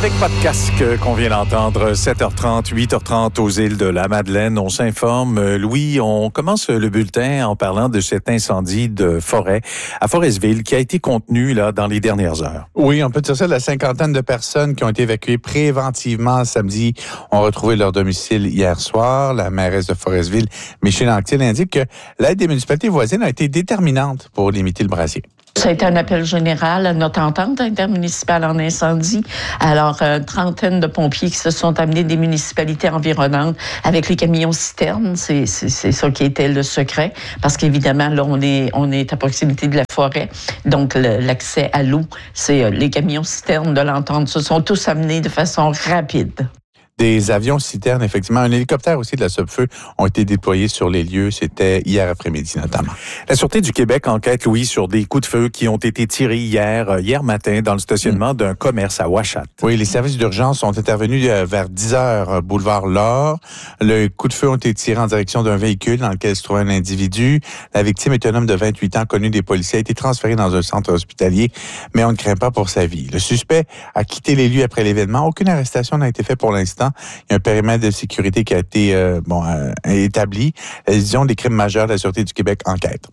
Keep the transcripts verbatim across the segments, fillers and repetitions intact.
Avec pas de casque qu'on vient d'entendre, sept heures trente, huit heures trente aux îles de la Madeleine. On s'informe. Louis, on commence le bulletin en parlant de cet incendie de forêt à Forestville qui a été contenu là dans les dernières heures. Oui, on peut dire ça. La cinquantaine de personnes qui ont été évacuées préventivement samedi ont retrouvé leur domicile hier soir. La mairesse de Forestville, Micheline Anctil, indique que l'aide des municipalités voisines a été déterminante pour limiter le brasier. Ça a été un appel général à notre entente intermunicipale en incendie. Alors, une trentaine de pompiers qui se sont amenés des municipalités environnantes avec les camions citernes. C'est, c'est, c'est ça qui était le secret. Parce qu'évidemment, là, on est, on est à proximité de la forêt. Donc, le, l'accès à l'eau, c'est les camions citernes de l'entente se sont tous amenés de façon rapide. Des avions citernes, effectivement. Un hélicoptère aussi de la Sopfeu ont été déployés sur les lieux. C'était hier après-midi, notamment. La Sûreté du Québec enquête, Louis, sur des coups de feu qui ont été tirés hier, hier matin, dans le stationnement mmh. d'un commerce à Ouachat. Oui, les services d'urgence sont intervenus vers dix heures, boulevard Laure. Le coup de feu ont été tirés en direction d'un véhicule dans lequel se trouvait un individu. La victime est un homme de vingt-huit ans, connu des policiers, a été transféré dans un centre hospitalier, mais on ne craint pas pour sa vie. Le suspect a quitté les lieux après l'événement. Aucune arrestation n'a été faite pour l'instant. Il y a un périmètre de sécurité qui a été euh, bon, euh, établi. La division des crimes majeurs de la Sûreté du Québec enquête.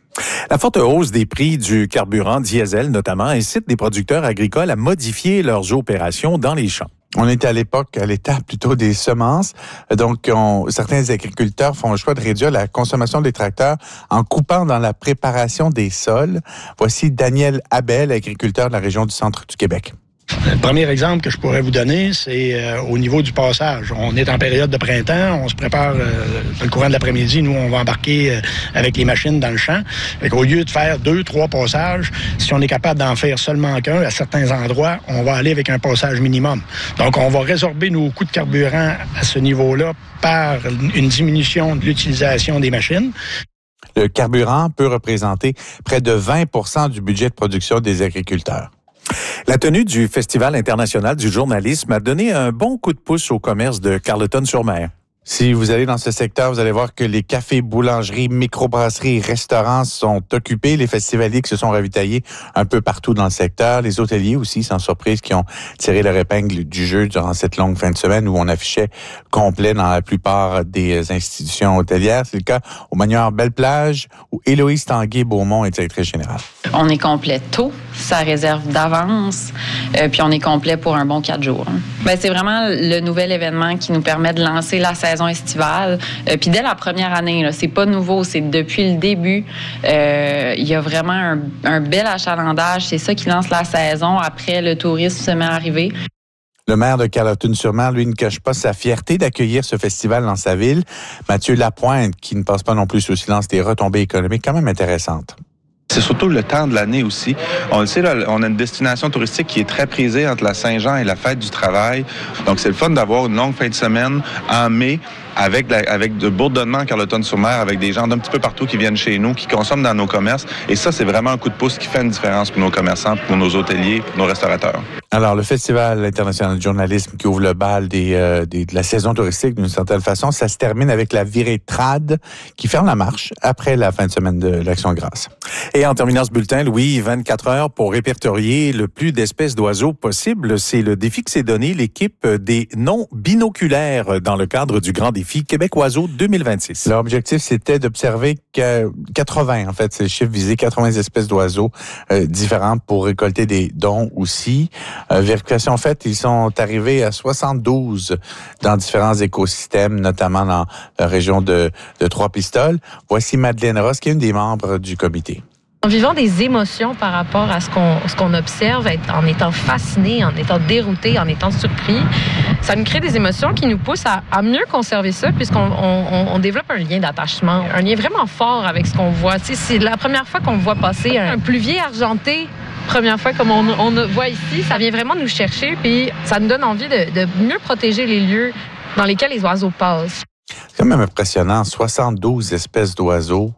La forte hausse des prix du carburant diesel, notamment, incite des producteurs agricoles à modifier leurs opérations dans les champs. On était à l'époque, à l'étape plutôt des semences. Donc, on, certains agriculteurs font le choix de réduire la consommation des tracteurs en coupant dans la préparation des sols. Voici Daniel Abel, agriculteur de la région du centre du Québec. Le premier exemple que je pourrais vous donner, c'est euh, au niveau du passage. On est en période de printemps, on se prépare euh, dans le courant de l'après-midi. Nous, on va embarquer euh, avec les machines dans le champ. Au lieu de faire deux, trois passages, si on est capable d'en faire seulement qu'un à certains endroits, on va aller avec un passage minimum. Donc, on va résorber nos coûts de carburant à ce niveau-là par une diminution de l'utilisation des machines. Le carburant peut représenter près de vingt pour cent du budget de production des agriculteurs. La tenue du Festival international du journalisme a donné un bon coup de pouce au commerce de Carleton-sur-Mer. Si vous allez dans ce secteur, vous allez voir que les cafés, boulangeries, microbrasseries, restaurants sont occupés. Les festivaliers qui se sont ravitaillés un peu partout dans le secteur. Les hôteliers aussi, sans surprise, qui ont tiré leur épingle du jeu durant cette longue fin de semaine où on affichait complet dans la plupart des institutions hôtelières. C'est le cas au Manoir Belle-Plage où Héloïse Tanguay-Beaumont est directrice générale. On est complet tôt, ça réserve d'avance, euh, puis on est complet pour un bon quatre jours. Hein. Ben, c'est vraiment le nouvel événement qui nous permet de lancer la saison estivale. Euh, puis dès la première année, là, c'est pas nouveau, c'est depuis le début. Euh, il y a vraiment un, un bel achalandage, c'est ça qui lance la saison. Après, le tourisme se met à arriver. Le maire de Carleton-sur-Mer, lui, ne cache pas sa fierté d'accueillir ce festival dans sa ville. Mathieu Lapointe, qui ne passe pas non plus sous silence des retombées économiques quand même intéressantes. C'est surtout le temps de l'année aussi. On le sait, là, on a une destination touristique qui est très prisée entre la Saint-Jean et la fête du travail. Donc, c'est le fun d'avoir une longue fin de semaine en mai avec, la, avec de bourdonnement à Carleton-sur-Mer, avec des gens d'un petit peu partout qui viennent chez nous, qui consomment dans nos commerces. Et ça, c'est vraiment un coup de pouce qui fait une différence pour nos commerçants, pour nos hôteliers, pour nos restaurateurs. Alors, le Festival international de journalisme qui ouvre le bal des, euh, des, de la saison touristique d'une certaine façon, ça se termine avec la virée Trad qui ferme la marche après la fin de semaine de l'Action de grâce. Et en terminant ce bulletin, Louis, vingt-quatre heures pour répertorier le plus d'espèces d'oiseaux possible. C'est le défi que s'est donné l'équipe des non-binoculaires dans le cadre du Grand Défi Québec Oiseaux deux mille vingt-six. Leur objectif, c'était d'observer quatre-vingts, en fait, c'est le chiffre visé, quatre-vingts espèces d'oiseaux euh, différentes pour récolter des dons aussi. Euh, vérification faite, ils sont arrivés à soixante-douze dans différents écosystèmes, notamment dans la région de, de Trois-Pistoles. Voici Madeleine Ross, qui est une des membres du comité. En vivant des émotions par rapport à ce qu'on, ce qu'on observe, en étant fasciné, en étant dérouté, en étant surpris, ça nous crée des émotions qui nous poussent à, à mieux conserver ça, puisqu'on on, on développe un lien d'attachement, un lien vraiment fort avec ce qu'on voit. Tu sais, c'est la première fois qu'on voit passer un, un pluvier argenté, première fois comme on, on voit ici, ça vient vraiment nous chercher, puis ça nous donne envie de, de mieux protéger les lieux dans lesquels les oiseaux passent. C'est quand même impressionnant, soixante-douze espèces d'oiseaux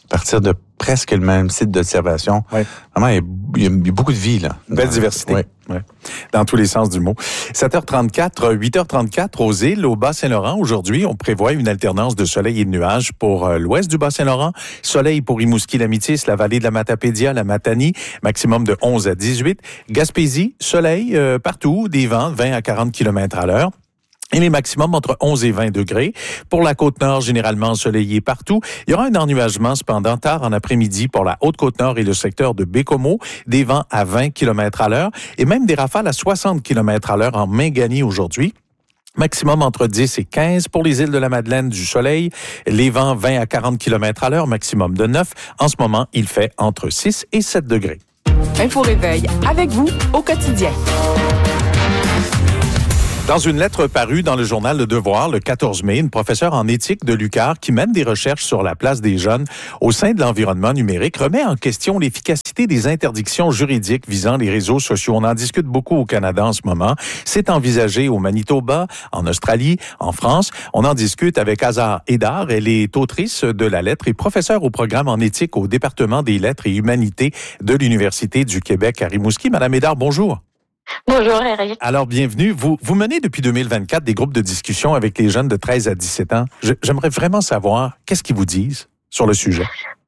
à partir de presque le même site d'observation. Ouais. Vraiment, il y, a, il y a beaucoup de vie, là. Belle dans, diversité. Ouais. Ouais. Dans tous les sens du mot. sept heures trente-quatre, huit heures trente-quatre aux îles, au Bas-Saint-Laurent. Aujourd'hui, on prévoit une alternance de soleil et de nuages pour euh, l'ouest du Bas-Saint-Laurent. Soleil pour Rimouski-Lamitis, la vallée de la Matapédia, la Matanie, maximum de onze à dix-huit. Gaspésie, soleil euh, partout, des vents vingt à quarante kilomètres à l'heure. Et les maximums entre onze et vingt degrés. Pour la Côte-Nord, généralement ensoleillé partout. Il y aura un ennuagement cependant tard en après-midi pour la Haute-Côte-Nord et le secteur de Bécomo. Des vents à vingt kilomètres à l'heure et même des rafales à soixante kilomètres à l'heure en Mingani aujourd'hui. Maximum entre dix et quinze pour les îles de la Madeleine, du soleil. Les vents vingt à quarante kilomètres à l'heure, maximum de neuf. En ce moment, il fait entre six et sept degrés. Info Réveil avec vous au quotidien. Dans une lettre parue dans le journal Le Devoir le quatorze mai, une professeure en éthique de l'U Q A R qui mène des recherches sur la place des jeunes au sein de l'environnement numérique remet en question l'efficacité des interdictions juridiques visant les réseaux sociaux. On en discute beaucoup au Canada en ce moment. C'est envisagé au Manitoba, en Australie, en France. On en discute avec Azar Hédard. Elle est autrice de la lettre et professeure au programme en éthique au département des lettres et humanités de l'Université du Québec à Rimouski. Madame Hédard, bonjour. Bonjour Eric. Alors, bienvenue. Vous, vous menez depuis deux mille vingt-quatre des groupes de discussion avec les jeunes de treize à dix-sept ans. Je, j'aimerais vraiment savoir qu'est-ce qu'ils vous disent sur le sujet.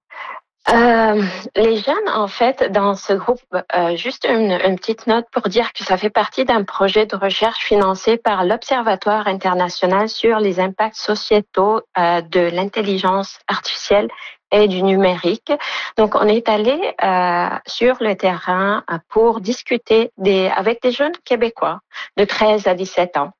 Euh, les jeunes, en fait, dans ce groupe, euh, juste une, une petite note pour dire que ça fait partie d'un projet de recherche financé par l'Observatoire international sur les impacts sociétaux euh, de l'intelligence artificielle et du numérique. Donc, on est allé euh, sur le terrain pour discuter des, avec des jeunes Québécois de treize à dix-sept ans,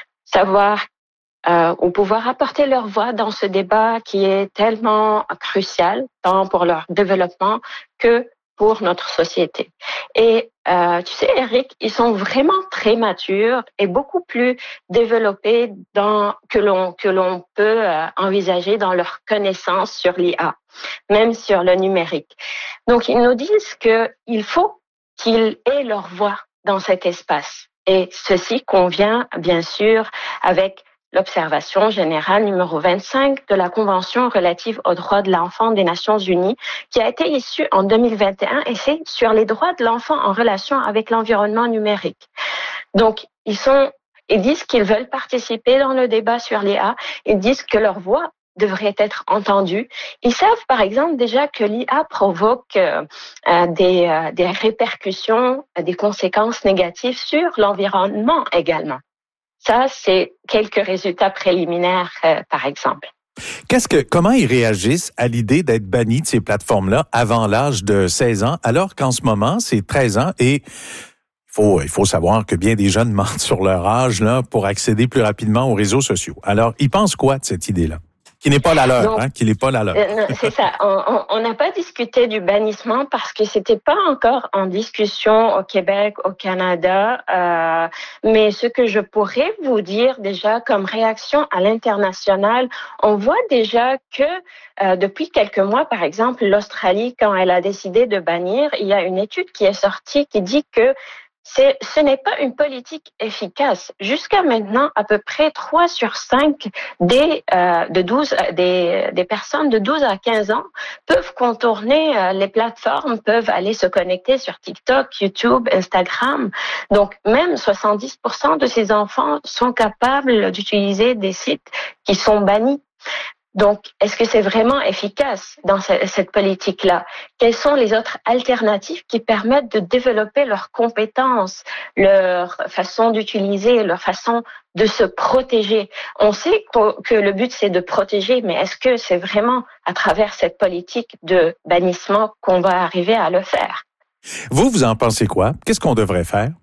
savoir euh, ou pouvoir apporter leur voix dans ce débat qui est tellement crucial, tant pour leur développement que pour notre société. Et euh, tu sais, Eric, ils sont vraiment très matures et beaucoup plus développés dans, que l'on que l'on peut euh, envisager dans leur connaissance sur l'I A, même sur le numérique. Donc, ils nous disent qu'il faut qu'ils aient leur voix dans cet espace. Et ceci convient, bien sûr, avec l'observation générale numéro vingt-cinq de la Convention relative aux droits de l'enfant des Nations Unies, qui a été issue en deux mille vingt et un, et c'est sur les droits de l'enfant en relation avec l'environnement numérique. Donc, ils sont, ils disent qu'ils veulent participer dans le débat sur l'I A, ils disent que leur voix devrait être entendue. Ils savent, par exemple, déjà que l'I A provoque euh, des, euh, des répercussions, des conséquences négatives sur l'environnement également. Ça, c'est quelques résultats préliminaires, euh, par exemple. Qu'est-ce que, comment ils réagissent à l'idée d'être bannis de ces plateformes-là avant l'âge de seize ans, alors qu'en ce moment, c'est treize ans et il faut, il faut savoir que bien des jeunes mentent sur leur âge là, pour accéder plus rapidement aux réseaux sociaux. Alors, ils pensent quoi de cette idée-là? Qui n'est pas la leur, Donc, hein, qui n'est pas la leur. Euh, c'est ça. On n'a pas discuté du bannissement parce que c'était pas encore en discussion au Québec, au Canada. Euh, mais ce que je pourrais vous dire déjà comme réaction à l'international, on voit déjà que euh, depuis quelques mois, par exemple, l'Australie, quand elle a décidé de bannir, il y a une étude qui est sortie qui dit que C'est, ce n'est pas une politique efficace. Jusqu'à maintenant, à peu près trois sur cinq des, euh, de douze, des, des personnes de douze à quinze ans peuvent contourner euh, les plateformes, peuvent aller se connecter sur TikTok, YouTube, Instagram. Donc, même soixante-dix pour cent de ces enfants sont capables d'utiliser des sites qui sont bannis. Donc, est-ce que c'est vraiment efficace dans cette politique-là? Quelles sont les autres alternatives qui permettent de développer leurs compétences, leur façon d'utiliser, leur façon de se protéger? On sait que le but, c'est de protéger, mais est-ce que c'est vraiment à travers cette politique de bannissement qu'on va arriver à le faire? Vous, vous en pensez quoi? Qu'est-ce qu'on devrait faire?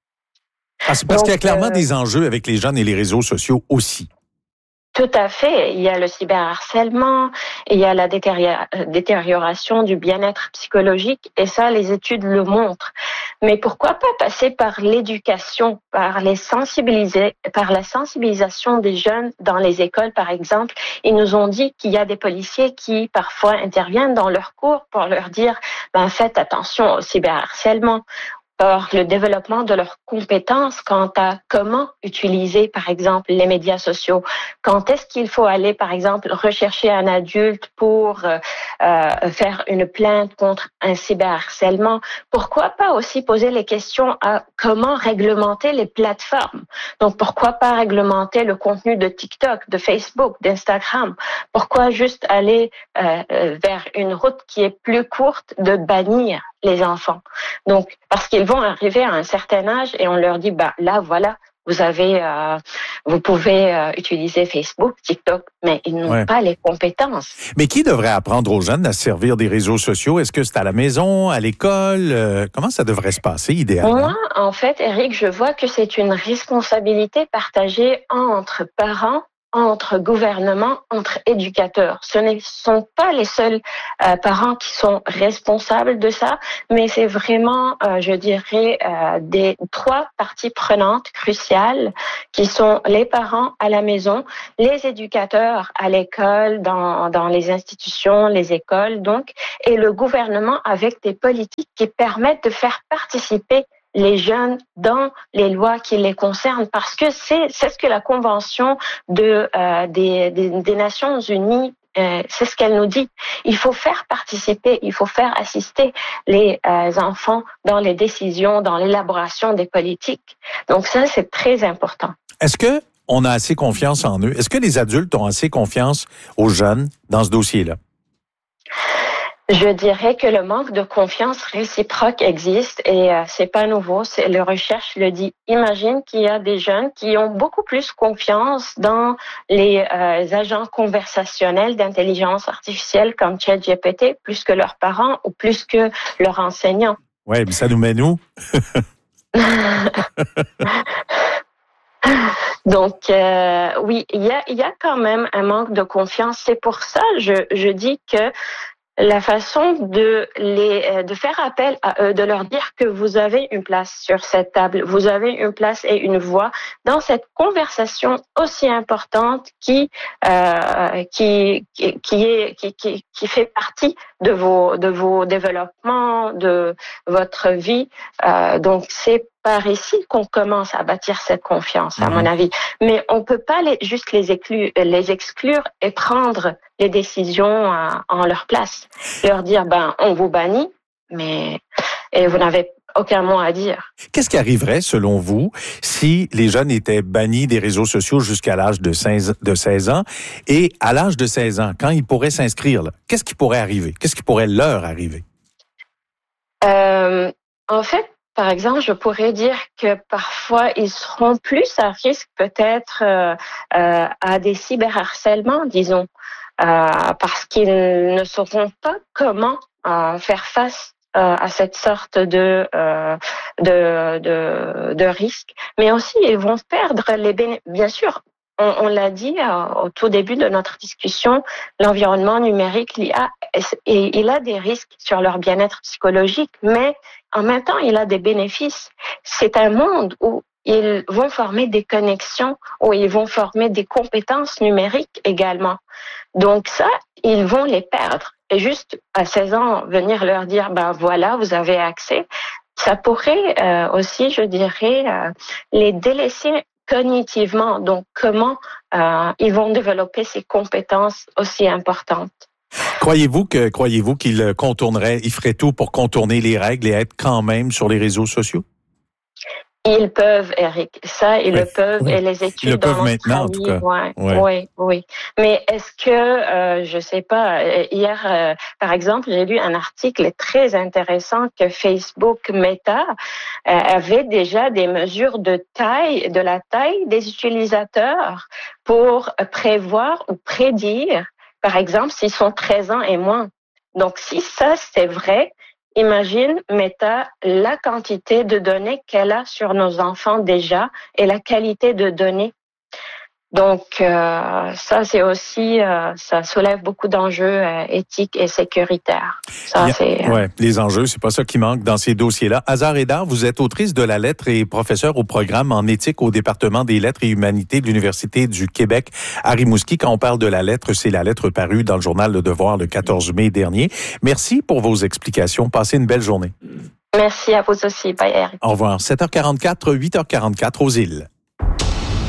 Parce, parce Donc, qu'il y a clairement euh... des enjeux avec les jeunes et les réseaux sociaux aussi. Tout à fait. Il y a le cyberharcèlement, il y a la détérioration du bien-être psychologique, et ça, les études le montrent. Mais pourquoi pas passer par l'éducation, par les sensibiliser, par la sensibilisation des jeunes dans les écoles, par exemple. Ils nous ont dit qu'il y a des policiers qui, parfois, interviennent dans leurs cours pour leur dire, ben, faites attention au cyberharcèlement. par le développement de leurs compétences quant à comment utiliser, par exemple, les médias sociaux. Quand est-ce qu'il faut aller, par exemple, rechercher un adulte pour euh, euh, faire une plainte contre un cyberharcèlement? Pourquoi pas aussi poser les questions à comment réglementer les plateformes? Donc, pourquoi pas réglementer le contenu de TikTok, de Facebook, d'Instagram? Pourquoi juste aller euh, vers une route qui est plus courte de bannir les enfants? Donc, parce qu'ils vont arriver à un certain âge et on leur dit, bah là, voilà, vous avez, euh, vous pouvez euh, utiliser Facebook, TikTok, mais ils n'ont ouais. pas les compétences. Mais qui devrait apprendre aux jeunes à se servir des réseaux sociaux? Est-ce que c'est à la maison, à l'école? Euh, comment ça devrait se passer, idéalement? Moi, en fait, Éric, je vois que c'est une responsabilité partagée entre parents, entre gouvernements, entre éducateurs. Ce ne sont pas les seuls euh, parents qui sont responsables de ça, mais c'est vraiment, euh, je dirais, euh, des trois parties prenantes cruciales qui sont les parents à la maison, les éducateurs à l'école, dans, dans les institutions, les écoles, donc, et le gouvernement avec des politiques qui permettent de faire participer les jeunes dans les lois qui les concernent, parce que c'est c'est ce que la Convention de euh, des, des des Nations Unies euh, c'est ce qu'elle nous dit. Il faut faire participer, il faut faire assister les euh, enfants dans les décisions, dans l'élaboration des politiques. Donc ça, c'est très important. Est-ce que on a assez confiance en eux? Est-ce que les adultes ont assez confiance aux jeunes dans ce dossier-là? Je dirais que le manque de confiance réciproque existe et euh, c'est pas nouveau. C'est, le recherche le dit. Imagine qu'il y a des jeunes qui ont beaucoup plus confiance dans les euh, agents conversationnels d'intelligence artificielle comme ChatGPT plus que leurs parents ou plus que leurs enseignants. Ouais, mais ça nous met nous. Donc euh, oui, il y a il y a quand même un manque de confiance. C'est pour ça je je dis que la façon de les de faire appel à eux, de leur dire que vous avez une place sur cette table, vous avez une place et une voix dans cette conversation aussi importante qui euh, qui qui est qui, qui qui fait partie de vos de vos développements, de votre vie. Euh, donc c'est par ici qu'on commence à bâtir cette confiance, à mmh. mon avis. Mais on peut pas les, juste les exclure, les exclure et prendre les décisions à, en leur place. Leur dire, ben, on vous bannit, mais et vous n'avez aucun mot à dire. Qu'est-ce qui arriverait, selon vous, si les jeunes étaient bannis des réseaux sociaux jusqu'à l'âge de seize ans et à l'âge de seize ans, quand ils pourraient s'inscrire, là, qu'est-ce qui pourrait arriver? Qu'est-ce qui pourrait leur arriver? Euh, en fait, par exemple, je pourrais dire que parfois, ils seront plus à risque peut-être euh, euh, à des cyberharcèlements, disons, euh, parce qu'ils ne sauront pas comment euh, faire face euh, à cette sorte de, euh, de, de, de risque. Mais aussi, ils vont perdre les bénéfices. Bien sûr, on, on l'a dit euh, au tout début de notre discussion, l'environnement numérique, l'I A, et il a des risques sur leur bien-être psychologique, mais en même temps, il a des bénéfices. C'est un monde où ils vont former des connexions, où ils vont former des compétences numériques également. Donc ça, ils vont les perdre. Et juste à seize ans, venir leur dire, ben voilà, vous avez accès, ça pourrait euh, aussi, je dirais, euh, les délaisser cognitivement. Donc comment euh, ils vont développer ces compétences aussi importantes. Croyez-vous que croyez-vous qu'ils contourneraient, ils feraient tout pour contourner les règles et être quand même sur les réseaux sociaux? Ils peuvent, Eric. Ça, ils oui, le peuvent oui. Et les études ils le peuvent maintenant, en tout cas. Ouais, ouais. Oui, oui. Mais est-ce que, euh, je sais pas, hier, euh, par exemple, j'ai lu un article très intéressant que Facebook Meta euh, avait déjà des mesures de taille, de la taille des utilisateurs pour prévoir ou prédire, par exemple, s'ils sont treize ans et moins. Donc, si ça, c'est vrai, imagine, Meta, la quantité de données qu'elle a sur nos enfants déjà et la qualité de données. Donc, euh, ça, c'est aussi, euh, ça soulève beaucoup d'enjeux euh, éthiques et sécuritaires. Ça, yeah, c'est, euh... ouais, les enjeux, c'est pas ça qui manque dans ces dossiers-là. Hazar Eddar, vous êtes autrice de la lettre et professeure au programme en éthique au département des lettres et humanités de l'Université du Québec à Rimouski. Quand on parle de la lettre, c'est la lettre parue dans le journal Le Devoir le quatorze mai dernier. Merci pour vos explications. Passez une belle journée. Merci à vous aussi. Bye, Eric. Au revoir. sept heures quarante-quatre, huit heures quarante-quatre aux îles.